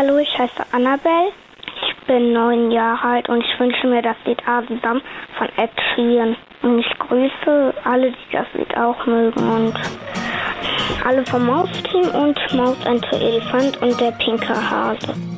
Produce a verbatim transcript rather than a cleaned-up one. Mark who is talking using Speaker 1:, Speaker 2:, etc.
Speaker 1: Hallo, ich heiße Annabelle. Ich bin neun Jahre alt und ich wünsche mir das Lied Asam von Ed Sheeran. Und ich grüße alle, die das Lied auch mögen und alle vom Mausteam und Maus and the Elephant und der pinke Hase.